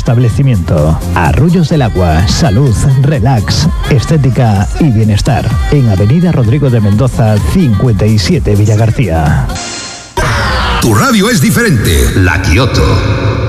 establecimiento. Arroyos del Agua, salud, relax, estética y bienestar. En Avenida Rodrigo de Mendoza, 57 Villagarcía. Tu radio es diferente, La Quioto.